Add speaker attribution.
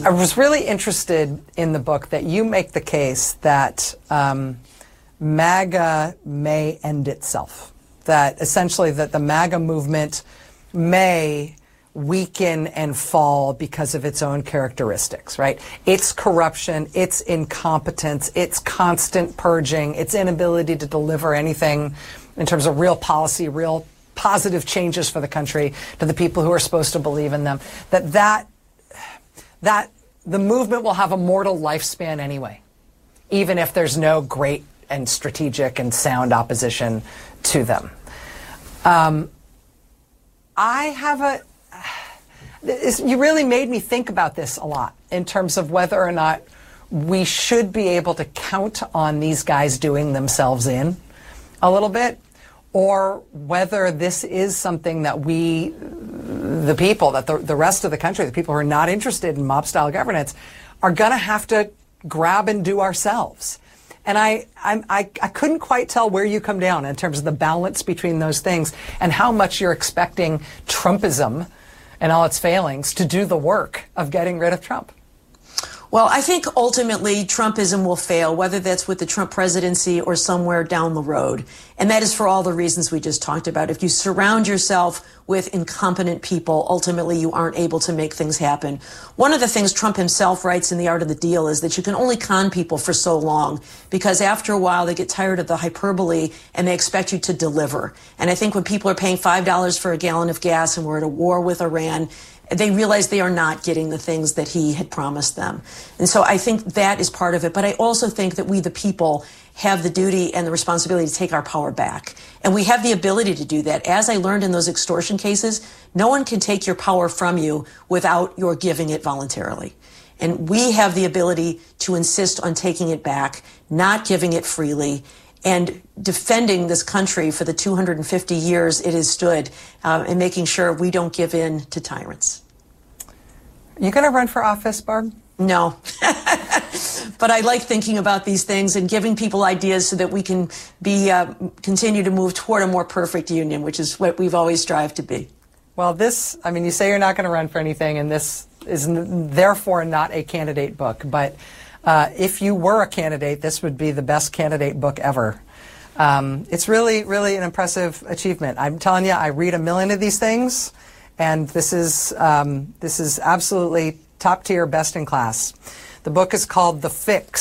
Speaker 1: I was really interested in the book that you make the case that MAGA may end itself. That essentially that the MAGA movement may weaken and fall because of its own characteristics, right? Its corruption, its incompetence, its constant purging, its inability to deliver anything in terms of real policy, real positive changes for the country to the people who are supposed to believe in them, that the movement will have a mortal lifespan anyway, even if there's no great and strategic and sound opposition to them. You really made me think about this a lot in terms of whether or not we should be able to count on these guys doing themselves in a little bit, or whether this is something that we, the people, that the rest of the country, the people who are not interested in mob-style governance, are going to have to grab and do ourselves. And I couldn't quite tell where you come down in terms of the balance between those things and how much you're expecting Trumpism and all its failings to do the work of getting rid of Trump.
Speaker 2: Well, I think ultimately Trumpism will fail, whether that's with the Trump presidency or somewhere down the road. And that is for all the reasons we just talked about. If you surround yourself with incompetent people, ultimately you aren't able to make things happen. One of the things Trump himself writes in The Art of the Deal is that you can only con people for so long, because after a while they get tired of the hyperbole and they expect you to deliver. And I think when people are paying $5 for a gallon of gas and we're at a war with Iran, they realize they are not getting the things that he had promised them. And so I think that is part of it. But I also think that we, the people, have the duty and the responsibility to take our power back. And we have the ability to do that. As I learned in those extortion cases, no one can take your power from you without your giving it voluntarily. And we have the ability to insist on taking it back, not giving it freely, and defending this country for the 250 years it has stood, and making sure we don't give in to tyrants.
Speaker 1: You going to run for office, Barb?
Speaker 2: No. But I like thinking about these things and giving people ideas so that we can be continue to move toward a more perfect union, which is what we've always strived to be.
Speaker 1: Well, I mean, you say you're not going to run for anything, and this is therefore not a candidate book, but if you were a candidate, this would be the best candidate book ever. It's really, really an impressive achievement. I'm telling you, I read a million of these things, and this is absolutely top tier, best in class. The book is called The Fix.